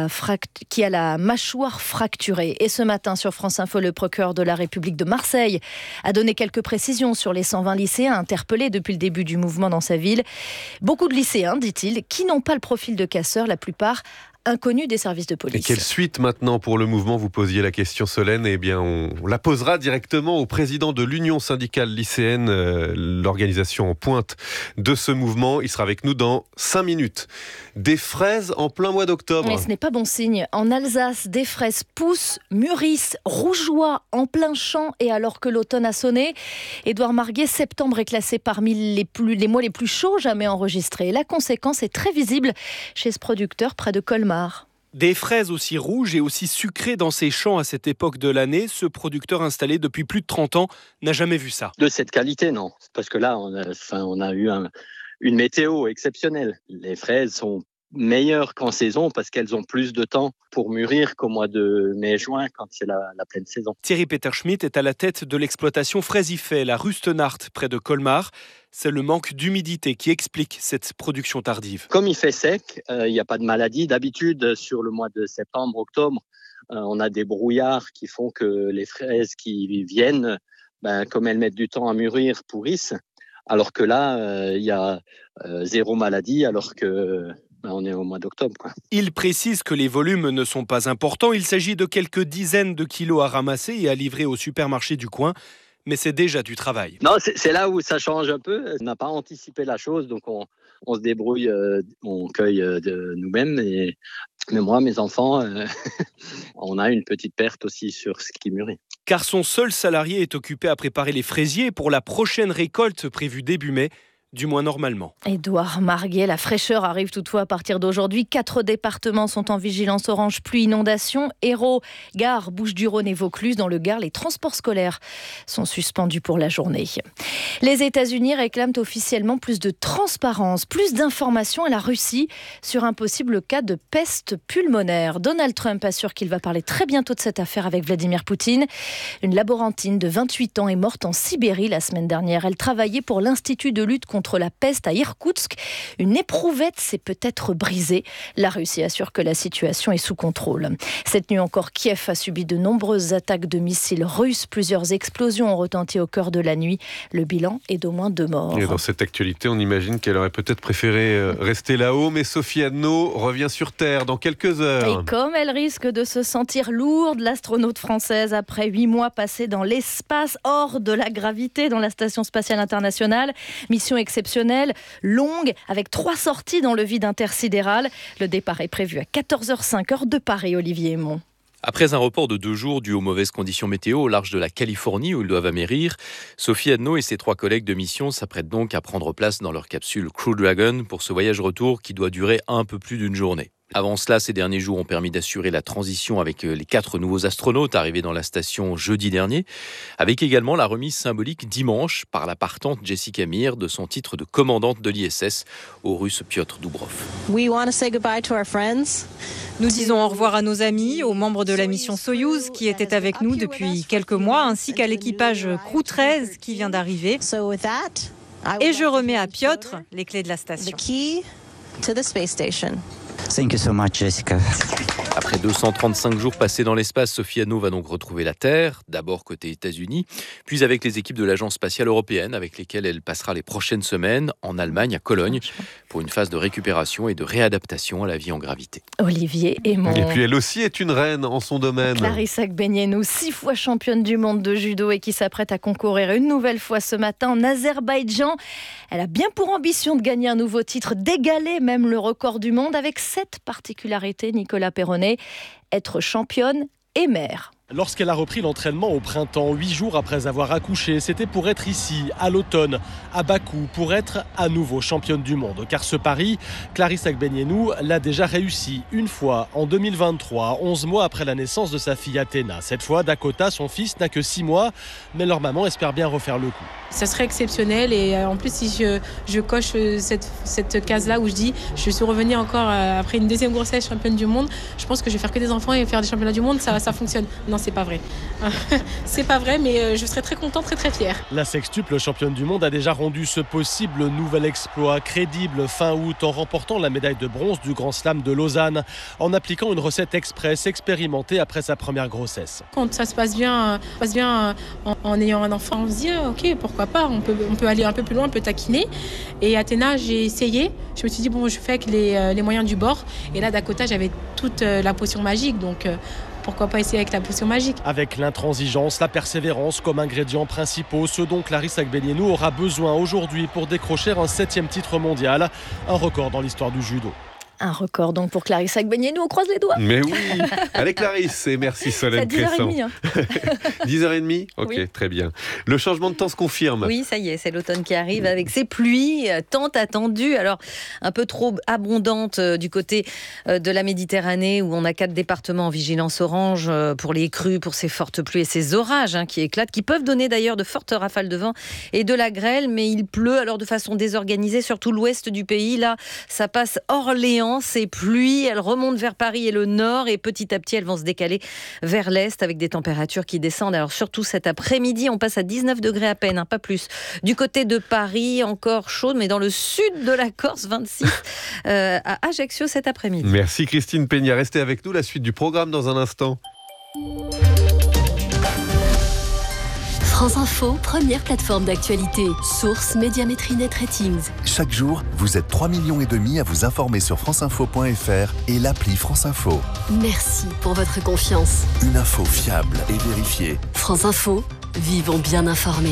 la mâchoire fracturée. Et ce matin, sur France Info, le procureur de la République de Marseille a donné quelques précisions sur les 120 lycéens interpellés depuis le début du mouvement dans sa ville. Beaucoup de lycéens, dit-il, qui n'ont pas le profil de casseurs, la plupart inconnus des services de police. Et quelle suite maintenant pour le mouvement ? Vous posiez la question, Solène. Eh bien, on la posera directement au président de l'Union syndicale lycéenne, l'organisation en pointe de ce mouvement. Il sera avec nous dans 5 minutes. Des fraises en plein mois d'octobre. Mais ce n'est pas bon signe. En Alsace, des fraises poussent, mûrissent, rougeoient en plein champ et alors que l'automne a sonné. Édouard Marguet, septembre est classé parmi les mois les plus chauds jamais enregistrés. La conséquence est très visible chez ce producteur près de Colmar. Des fraises aussi rouges et aussi sucrées dans ses champs à cette époque de l'année, ce producteur installé depuis plus de 30 ans n'a jamais vu ça. De cette qualité, non. Parce que là, on a eu une météo exceptionnelle. Les fraises sont meilleures qu'en saison parce qu'elles ont plus de temps pour mûrir qu'au mois de mai-juin quand c'est la pleine saison. Thierry Peterschmidt est à la tête de l'exploitation Fraisifet, la Rustenart, près de Colmar. C'est le manque d'humidité qui explique cette production tardive. Comme il fait sec, il n'y a pas de maladie. D'habitude, sur le mois de septembre, octobre, on a des brouillards qui font que les fraises qui viennent, comme elles mettent du temps à mûrir, pourrissent. Alors que là, il y a zéro maladie, alors que on est au mois d'octobre, quoi. Il précise que les volumes ne sont pas importants. Il s'agit de quelques dizaines de kilos à ramasser et à livrer au supermarché du coin. Mais c'est déjà du travail. Non, c'est là où ça change un peu. On n'a pas anticipé la chose, donc on se débrouille, on cueille de nous-mêmes. Mais moi, mes enfants, on a une petite perte aussi sur ce qui mûrit. Car son seul salarié est occupé à préparer les fraisiers pour la prochaine récolte prévue début mai. Du moins normalement. Édouard Marguet, la fraîcheur arrive toutefois à partir d'aujourd'hui. 4 départements sont en vigilance orange pluie inondation. Hérault, Gare, Bouches-du-Rhône et Vaucluse. Dans le Gard, les transports scolaires sont suspendus pour la journée. Les États-Unis réclament officiellement plus de transparence, plus d'informations à la Russie sur un possible cas de peste pulmonaire. Donald Trump assure qu'il va parler très bientôt de cette affaire avec Vladimir Poutine. Une laborantine de 28 ans est morte en Sibérie la semaine dernière. Elle travaillait pour l'Institut de lutte contre la peste à Irkoutsk. Une éprouvette s'est peut-être brisée. La Russie assure que la situation est sous contrôle. Cette nuit encore, Kiev a subi de nombreuses attaques de missiles russes. Plusieurs explosions ont retenti au cœur de la nuit. Le bilan est d'au moins 2 morts. Et dans cette actualité, on imagine qu'elle aurait peut-être préféré rester là-haut, mais Sophie Adno revient sur Terre dans quelques heures. Et comme elle risque de se sentir lourde, l'astronaute française, après 8 mois passés dans l'espace, hors de la gravité, dans la Station spatiale internationale, mission exceptionnelle, longue, avec 3 sorties dans le vide intersidéral. Le départ est prévu à 14h05 heure de Paris, Olivier Aymon. Après un report de 2 jours dû aux mauvaises conditions météo au large de la Californie où ils doivent amérir, Sophie Adno et ses 3 collègues de mission s'apprêtent donc à prendre place dans leur capsule Crew Dragon pour ce voyage retour qui doit durer un peu plus d'une journée. Avant cela, ces derniers jours ont permis d'assurer la transition avec les 4 nouveaux astronautes arrivés dans la station jeudi dernier, avec également la remise symbolique dimanche par la partante Jessica Meir de son titre de commandante de l'ISS au Russe Piotr Doubrov. Nous disons au revoir à nos amis, aux membres de la mission Soyouz qui étaient avec nous depuis quelques mois, ainsi qu'à l'équipage Crew 13 qui vient d'arriver. Et je remets à Piotr les clés de la station. Thank you so much, Jessica. Après 235 jours passés dans l'espace, Sophie Anno va donc retrouver la Terre, d'abord côté États-Unis, puis avec les équipes de l'Agence spatiale européenne, avec lesquelles elle passera les prochaines semaines en Allemagne, à Cologne, pour une phase de récupération et de réadaptation à la vie en gravité. Olivier Aymon. Et puis elle aussi est une reine en son domaine. Clarisse Agbenienou, 6 fois championne du monde de judo et qui s'apprête à concourir une nouvelle fois ce matin en Azerbaïdjan. Elle a bien pour ambition de gagner un nouveau titre, d'égaler même le record du monde avec 7 particularités, Nicolas Perronnet, être championne et mère. Lorsqu'elle a repris l'entraînement au printemps, 8 jours après avoir accouché, c'était pour être ici, à l'automne, à Bakou, pour être à nouveau championne du monde. Car ce pari, Clarisse Agbenienou l'a déjà réussi une fois, en 2023, 11 mois après la naissance de sa fille Athéna. Cette fois, Dakota, son fils, n'a que 6 mois, mais leur maman espère bien refaire le coup. Ça serait exceptionnel et en plus si je coche cette case-là où je dis je suis revenue encore après une deuxième grossesse championne du monde, je pense que je vais faire que des enfants et faire des championnats du monde, ça fonctionne. Non, c'est pas vrai. C'est pas vrai, mais je serais très contente, très très fière. La sextuple championne du monde a déjà rendu ce possible nouvel exploit crédible fin août en remportant la médaille de bronze du Grand Slam de Lausanne en appliquant une recette express expérimentée après sa première grossesse. Quand ça se passe bien en ayant un enfant, on se dit ok, pourquoi pas, on peut aller un peu plus loin, on peut taquiner. Et Athéna, j'ai essayé, je me suis dit bon, je fais avec les moyens du bord. Et là, Dakota, j'avais toute la potion magique, donc pourquoi pas essayer avec la potion magique. Avec l'intransigeance, la persévérance comme ingrédients principaux, ce dont Clarisse Agbenienou aura besoin aujourd'hui pour décrocher un 7e titre mondial, un record dans l'histoire du judo. Un record donc pour Clarisse Agbenienou, on croise les doigts. Mais oui, allez Clarisse, et merci Solène Crescent. C'est à 10h30. 10h30 Ok, oui. Très bien. Le changement de temps se confirme. Oui, ça y est, c'est l'automne qui arrive avec ces pluies tant attendues. Alors, un peu trop abondantes du côté de la Méditerranée où on a 4 départements en vigilance orange pour les crues, pour ces fortes pluies et ces orages qui éclatent, qui peuvent donner d'ailleurs de fortes rafales de vent et de la grêle, mais il pleut alors de façon désorganisée, surtout l'ouest du pays. Là, ça passe Orléans. Ces pluies, elles remontent vers Paris et le nord et petit à petit, elles vont se décaler vers l'est avec des températures qui descendent. Alors surtout cet après-midi, on passe à 19 degrés à peine, pas plus. Du côté de Paris, encore chaud, mais dans le sud de la Corse, 26 à Ajaccio cet après-midi. Merci Christine Peña. Restez avec nous, la suite du programme dans un instant. France Info, première plateforme d'actualité. Source Médiamétrie Net Ratings. Chaque jour, vous êtes 3,5 millions à vous informer sur franceinfo.fr et l'appli France Info. Merci pour votre confiance. Une info fiable et vérifiée. France Info, vivons bien informés.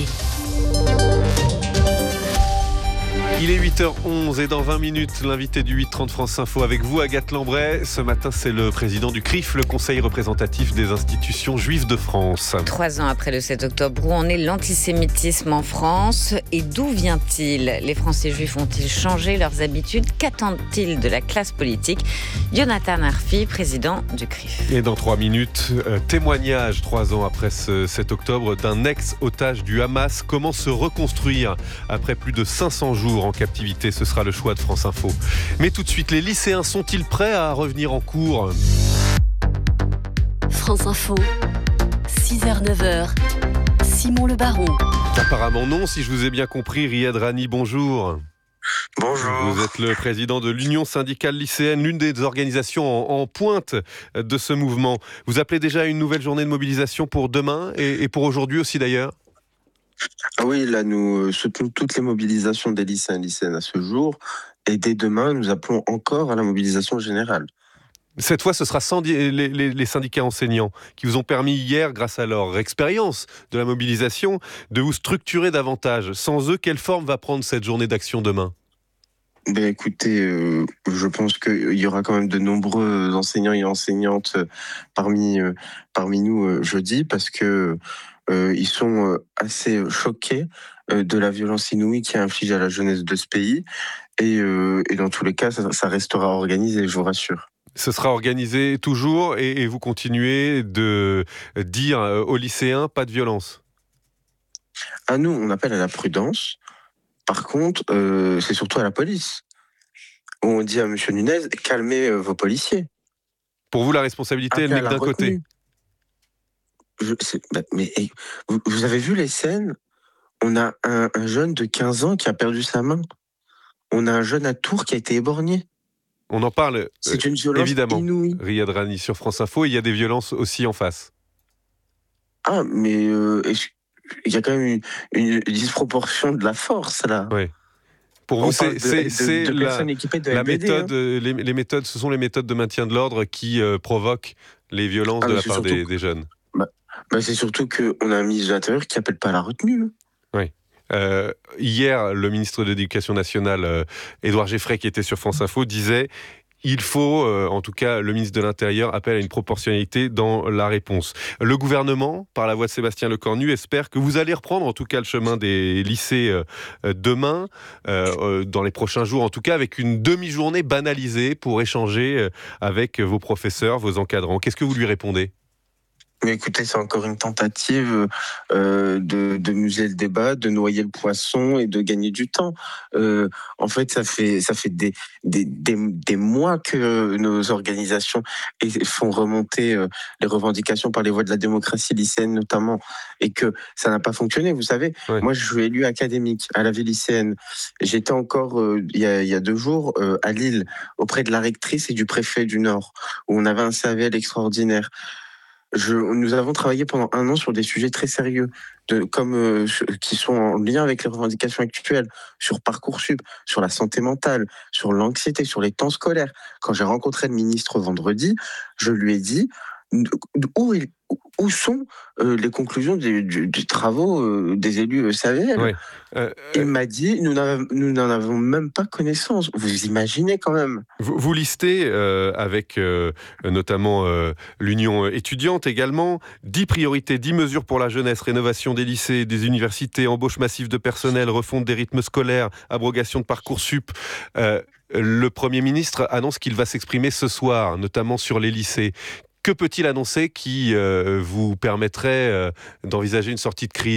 Il est 8h11 et dans 20 minutes, l'invité du 8h30 France Info avec vous, Agathe Lambray. Ce matin, c'est le président du CRIF, le Conseil représentatif des institutions juives de France. 3 ans après le 7 octobre, où en est l'antisémitisme en France et d'où vient-il ? Les Français juifs ont-ils changé leurs habitudes ? Qu'attendent-ils de la classe politique ? Jonathan Arfi, président du CRIF. Et dans 3 minutes, témoignage 3 ans après ce 7 octobre d'un ex-otage du Hamas. Comment se reconstruire après plus de 500 jours en captivité, ce sera le choix de France Info. Mais tout de suite, les lycéens sont-ils prêts à revenir en cours ? France Info, 6h, 9h, Simon Le Baron. Apparemment non, si je vous ai bien compris. Riyad Rani, bonjour. Bonjour. Vous êtes le président de l'Union syndicale lycéenne, l'une des organisations en pointe de ce mouvement. Vous appelez déjà à une nouvelle journée de mobilisation pour demain et pour aujourd'hui aussi d'ailleurs ? Oui, là nous soutenons toutes les mobilisations des lycéens et lycéennes à ce jour. Et dès demain, nous appelons encore à la mobilisation générale. Cette fois, ce sera sans les syndicats enseignants qui vous ont permis hier, grâce à leur expérience de la mobilisation, de vous structurer davantage. Sans eux, quelle forme va prendre cette journée d'action demain ? Écoutez, je pense qu'il y aura quand même de nombreux enseignants et enseignantes parmi nous jeudi, parce que ils sont assez choqués de la violence inouïe qui est infligée à la jeunesse de ce pays. Et dans tous les cas, ça restera organisé, je vous rassure. Ce sera organisé toujours et vous continuez de dire aux lycéens pas de violence. À nous, on appelle à la prudence. Par contre, c'est surtout à la police. On dit à M. Nunez, calmez vos policiers. Pour vous, la responsabilité, elle n'est que d'un côté. Mais vous avez vu les scènes? On a un jeune de 15 ans qui a perdu sa main. On a un jeune à Tours qui a été éborgné. On en parle, c'est une violence évidemment, inouïe. Riyad Rani sur France Info, il y a des violences aussi en face. Ah, mais il y a quand même une disproportion de la force, là. Oui. Pour vous, c'est la méthode, les méthodes, ce sont les méthodes de maintien de l'ordre qui provoquent les violences de la part des jeunes. C'est surtout qu'on a un ministre de l'Intérieur qui n'appelle pas à la retenue. Oui. Hier, le ministre de l'Éducation nationale, Édouard Geffray, qui était sur France Info, disait il faut, en tout cas, le ministre de l'Intérieur appelle à une proportionnalité dans la réponse. Le gouvernement, par la voix de Sébastien Lecornu, espère que vous allez reprendre, en tout cas, le chemin des lycées demain, dans les prochains jours, en tout cas, avec une demi-journée banalisée pour échanger avec vos professeurs, vos encadrants. Qu'est-ce que vous lui répondez ? Mais écoutez, c'est encore une tentative de museler le débat, de noyer le poisson et de gagner du temps. En fait, ça fait des mois que nos organisations font remonter les revendications par les voies de la démocratie lycéenne notamment, et que ça n'a pas fonctionné. Vous savez, moi, je suis élu académique à la vie lycéenne. J'étais encore, il y a 2 jours, à Lille, auprès de la rectrice et du préfet du Nord, où on avait un CAVL extraordinaire. Nous avons travaillé pendant 1 an sur des sujets très sérieux, qui sont en lien avec les revendications actuelles, sur Parcoursup, sur la santé mentale, sur l'anxiété, sur les temps scolaires. Quand j'ai rencontré le ministre vendredi, je lui ai dit où sont les conclusions des travaux des élus CAVL. Il m'a dit nous n'en avons même pas connaissance. Vous imaginez quand même. Vous listez avec notamment l'Union étudiante également 10 priorités, 10 mesures pour la jeunesse, rénovation des lycées, des universités, embauche massive de personnel, refonte des rythmes scolaires, abrogation de Parcoursup. Le Premier ministre annonce qu'il va s'exprimer ce soir, notamment sur les lycées. Que peut-il annoncer qui vous permettrait d'envisager une sortie de crise ?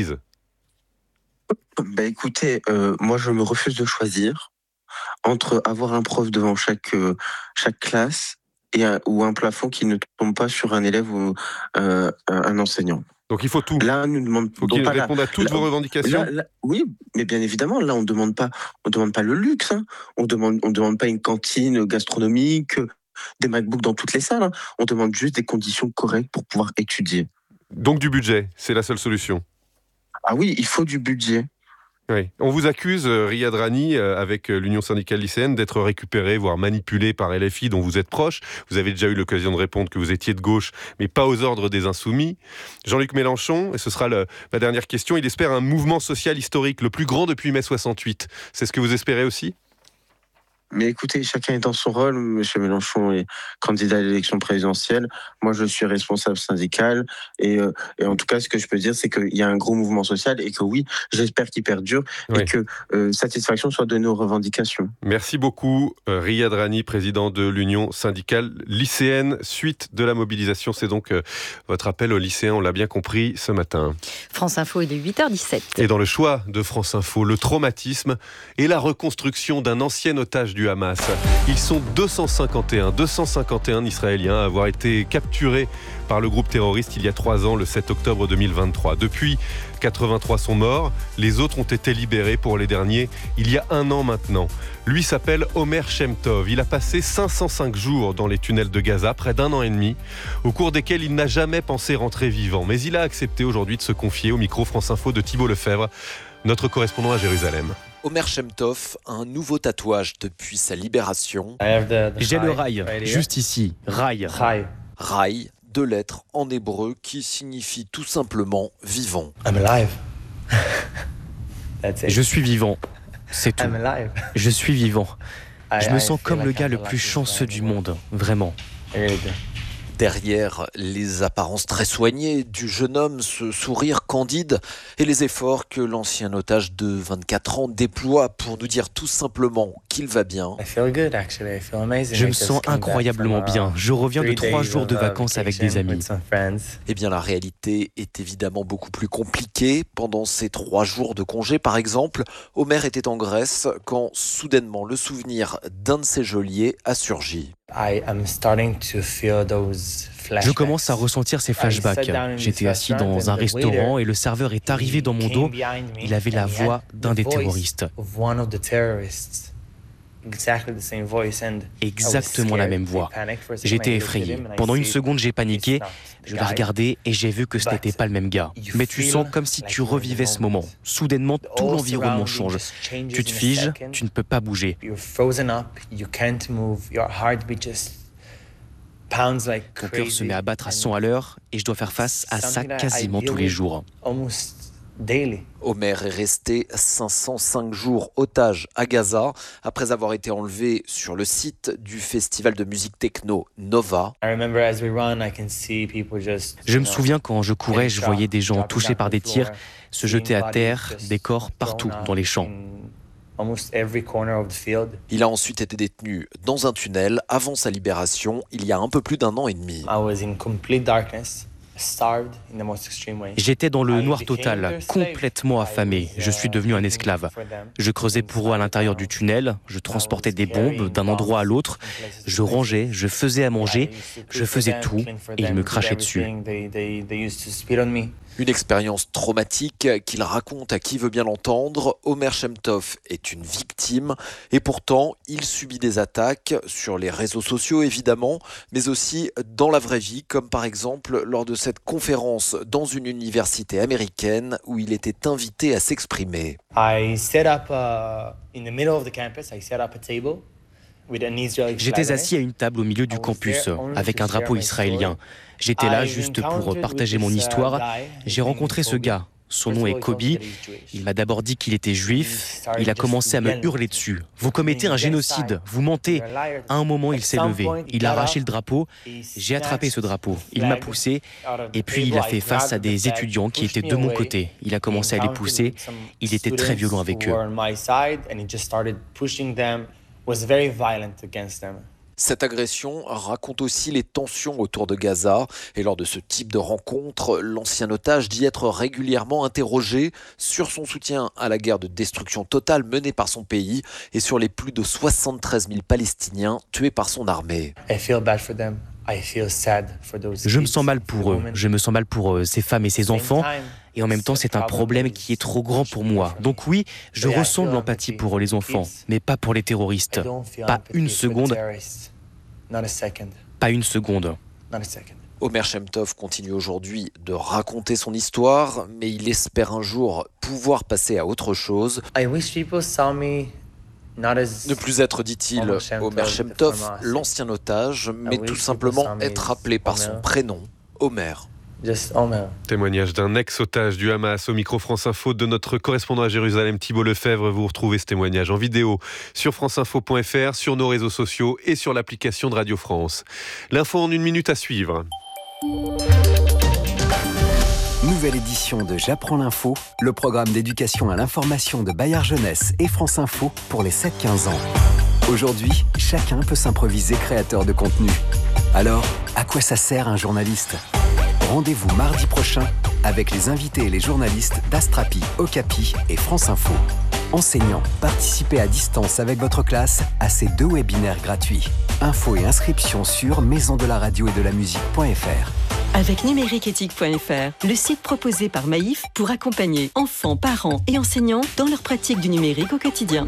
Écoutez, moi je me refuse de choisir entre avoir un prof devant chaque classe ou un plafond qui ne tombe pas sur un élève ou un enseignant. Donc il faut tout. Là, nous demandons faut qu'il réponde à toutes vos revendications. Oui, mais bien évidemment, là on demande pas le luxe. Hein. On demande pas une cantine gastronomique, des MacBooks dans toutes les salles. Hein. On demande juste des conditions correctes pour pouvoir étudier. Donc du budget, c'est la seule solution. Ah oui, il faut du budget. Oui. On vous accuse, Riyad Rani, avec l'Union syndicale lycéenne, d'être récupéré, voire manipulé par LFI, dont vous êtes proche. Vous avez déjà eu l'occasion de répondre que vous étiez de gauche, mais pas aux ordres des insoumis. Jean-Luc Mélenchon, et ce sera ma dernière question, il espère un mouvement social historique, le plus grand depuis mai 68. C'est ce que vous espérez aussi ? Mais écoutez, chacun est dans son rôle. Monsieur Mélenchon est candidat à l'élection présidentielle. Moi, je suis responsable syndical. Et en tout cas, ce que je peux dire, c'est qu'il y a un gros mouvement social et que oui, j'espère qu'il perdure et que satisfaction soit donnée aux revendications. Merci beaucoup, Riyad Rani, président de l'Union syndicale lycéenne. Suite de la mobilisation, c'est donc votre appel aux lycéens, on l'a bien compris ce matin. France Info, il est 8h17. Et dans le choix de France Info, le traumatisme et la reconstruction d'un ancien otage du Hamas. Ils sont 251 Israéliens à avoir été capturés par le groupe terroriste il y a 3 ans, le 7 octobre 2023. Depuis, 83 sont morts. Les autres ont été libérés pour les derniers il y a 1 an maintenant. Lui s'appelle Omer Shemtov. Il a passé 505 jours dans les tunnels de Gaza, près d'1 an et demi, au cours desquels il n'a jamais pensé rentrer vivant. Mais il a accepté aujourd'hui de se confier au micro France Info de Thibault Lefebvre, notre correspondant à Jérusalem. Omer Shemtov a un nouveau tatouage depuis sa libération. J'ai le rail, juste ici. Rail. Rail, 2 lettres en hébreu qui signifient tout simplement vivant. Je suis vivant, c'est tout. Je suis vivant. Je me sens comme le gars le plus chanceux du monde, vraiment. Derrière les apparences très soignées du jeune homme, ce sourire candide et les efforts que l'ancien otage de 24 ans déploie pour nous dire tout simplement qu'il va bien. Je me sens incroyablement bien. Je reviens de 3 jours de vacances avec des amis. Eh bien, la réalité est évidemment beaucoup plus compliquée. Pendant ces 3 jours de congé, par exemple, Omer était en Grèce quand soudainement le souvenir d'un de ses geôliers a surgi. Je commence à ressentir ces flashbacks. J'étais assis dans un restaurant et le serveur est arrivé dans mon dos. Il avait la voix d'un des terroristes. Exactement la même voix. J'étais effrayé. Pendant une seconde, j'ai paniqué. Je l'ai regardé et j'ai vu que ce n'était pas le même gars. Mais tu sens comme si tu revivais ce moment. Soudainement, tout l'environnement change. Tu te figes, tu ne peux pas bouger. Ton cœur se met à battre à 100 à l'heure et je dois faire face à ça quasiment tous les jours. Omer est resté 505 jours otage à Gaza après avoir été enlevé sur le site du festival de musique techno Nova. Je me souviens quand je courais, je voyais des gens touchés par des tirs, se jeter à terre, des corps partout dans les champs. Il a ensuite été détenu dans un tunnel avant sa libération il y a un peu plus d'1 an et demi. J'étais dans le noir total, complètement affamé. Je suis devenu un esclave. Je creusais pour eux à l'intérieur du tunnel, je transportais des bombes d'un endroit à l'autre, je rangeais, je faisais à manger, je faisais tout et ils me crachaient dessus. Une expérience traumatique qu'il raconte à qui veut bien l'entendre. Omer Shemtov est une victime et pourtant il subit des attaques sur les réseaux sociaux évidemment, mais aussi dans la vraie vie, comme par exemple lors de cette conférence dans une université américaine où il était invité à s'exprimer. J'étais assis à une table au milieu du campus avec un drapeau israélien. J'étais là juste pour partager mon histoire. J'ai rencontré ce gars. Son nom est Kobe. Il m'a d'abord dit qu'il était juif. Il a commencé à me hurler dessus. Vous commettez un génocide. Vous mentez. À un moment, il s'est levé. Il a arraché le drapeau. J'ai attrapé ce drapeau. Il m'a poussé. Et puis, il a fait face à des étudiants qui étaient de mon côté. Il a commencé à les pousser. Il était très violent avec eux. Cette agression raconte aussi les tensions autour de Gaza. Et lors de ce type de rencontre, l'ancien otage dit être régulièrement interrogé sur son soutien à la guerre de destruction totale menée par son pays et sur les plus de 73 000 Palestiniens tués par son armée. Je me sens mal pour eux. Je me sens mal pour ces femmes et ces enfants. Et en même temps, c'est un problème qui est trop grand pour moi. Donc oui, je ressens de l'empathie pour les enfants, mais pas pour les terroristes. Pas une seconde. Pas une seconde. Omer Shemtov continue aujourd'hui de raconter son histoire, mais il espère un jour pouvoir passer à autre chose. Ne plus être, dit-il, Omer Shemtov, l'ancien otage, mais tout simplement être appelé par son prénom, Omer. Témoignage d'un ex-otage du Hamas au micro France Info de notre correspondant à Jérusalem, Thibault Lefebvre. Vous retrouvez ce témoignage en vidéo sur franceinfo.fr, sur nos réseaux sociaux et sur l'application de Radio France. L'info en 1 minute à suivre. Nouvelle édition de J'apprends l'info, le programme d'éducation à l'information de Bayard Jeunesse et France Info pour les 7-15 ans. Aujourd'hui, chacun peut s'improviser créateur de contenu. Alors, à quoi ça sert un journaliste ? Rendez-vous mardi prochain avec les invités et les journalistes d'Astrapi, Okapi et France Info. Enseignants, participez à distance avec votre classe à ces 2 webinaires gratuits. Infos et inscriptions sur maisondelaradio-et-de-la-musique.fr. Avec numériqueéthique.fr, le site proposé par Maïf pour accompagner enfants, parents et enseignants dans leur pratique du numérique au quotidien.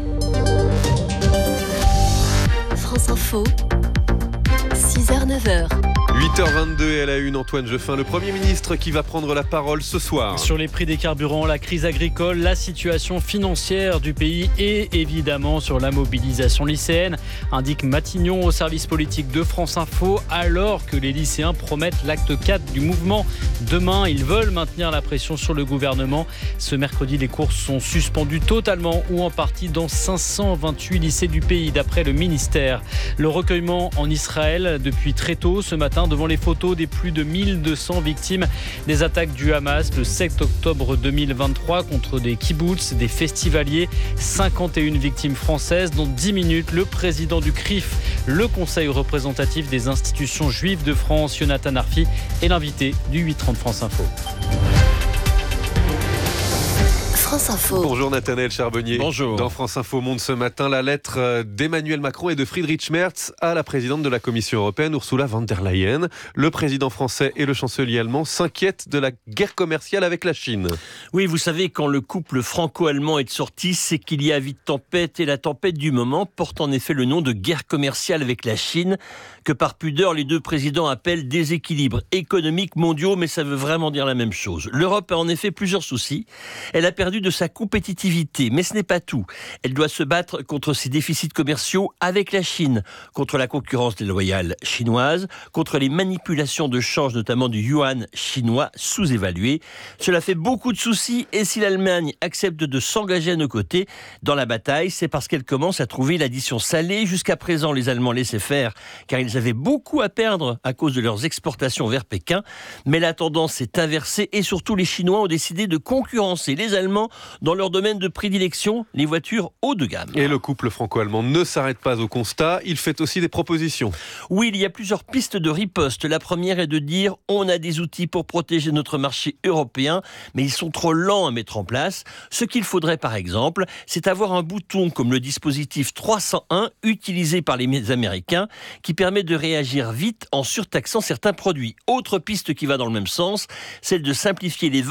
France Info, 6h-9h. 8h22 et à la une, Antoine Jeufin, le Premier ministre qui va prendre la parole ce soir. Sur les prix des carburants, la crise agricole, la situation financière du pays et évidemment sur la mobilisation lycéenne, indique Matignon au service politique de France Info, alors que les lycéens promettent l'acte 4 du mouvement. Demain, ils veulent maintenir la pression sur le gouvernement. Ce mercredi, les cours sont suspendus totalement ou en partie dans 528 lycées du pays, d'après le ministère. Le recueillement en Israël depuis très tôt ce matin devant les photos des plus de 1200 victimes des attaques du Hamas le 7 octobre 2023 contre des kibboutz, des festivaliers. 51 victimes françaises, dont 10 minutes. Le président du CRIF, le Conseil représentatif des institutions juives de France, Jonathan Arfi, est l'invité du 8h30 France Info. France Info. Bonjour Nathanaël Charbonnier. Bonjour. Dans France Info Monde ce matin, la lettre d'Emmanuel Macron et de Friedrich Merz à la présidente de la Commission européenne, Ursula von der Leyen. Le président français et le chancelier allemand s'inquiètent de la guerre commerciale avec la Chine. Oui, vous savez, quand le couple franco-allemand est sorti, c'est qu'il y a vite tempête, et la tempête du moment porte en effet le nom de guerre commerciale avec la Chine, que par pudeur les deux présidents appellent déséquilibres économiques mondiaux, mais ça veut vraiment dire la même chose. L'Europe a en effet plusieurs soucis. Elle a perdu de sa compétitivité, mais ce n'est pas tout. Elle doit se battre contre ses déficits commerciaux avec la Chine, contre la concurrence déloyale chinoise, contre les manipulations de change, notamment du yuan chinois sous-évalué. Cela fait beaucoup de soucis, et si l'Allemagne accepte de s'engager à nos côtés dans la bataille, c'est parce qu'elle commence à trouver l'addition salée. Jusqu'à présent, les Allemands laissaient faire, car ils avaient beaucoup à perdre à cause de leurs exportations vers Pékin. Mais la tendance s'est inversée, et surtout les Chinois ont décidé de concurrencer les Allemands dans leur domaine de prédilection, les voitures haut de gamme. Et le couple franco-allemand ne s'arrête pas au constat, il fait aussi des propositions. Oui, il y a plusieurs pistes de riposte. La première est de dire on a des outils pour protéger notre marché européen, mais ils sont trop lents à mettre en place. Ce qu'il faudrait par exemple, c'est avoir un bouton comme le dispositif 301 utilisé par les Américains qui permet de réagir vite en surtaxant certains produits. Autre piste qui va dans le même sens, celle de simplifier les